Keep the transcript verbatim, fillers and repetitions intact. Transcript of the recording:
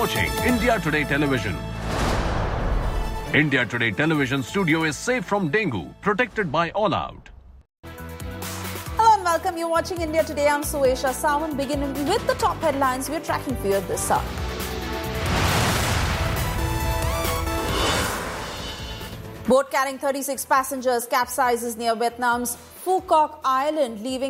watching India Today Television. India Today Television studio is safe from dengue, protected by All Out. Hello and welcome. You're watching India Today. I'm Suesha Sawan. Beginning with the top headlines we're tracking for you at this hour. Boat carrying thirty-six passengers capsizes near Vietnam's Phu Quoc Island, leaving